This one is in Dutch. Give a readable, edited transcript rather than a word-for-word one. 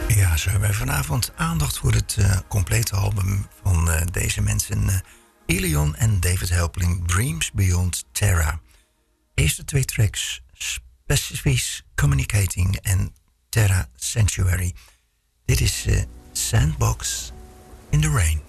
Ja, zo hebben we vanavond aandacht voor het complete album van deze mensen. Ilion en David Helpling, Dreams Beyond Terra. Eerste twee tracks, Specific Communicating en Terra Sanctuary. Dit is Sandbox in the Rain.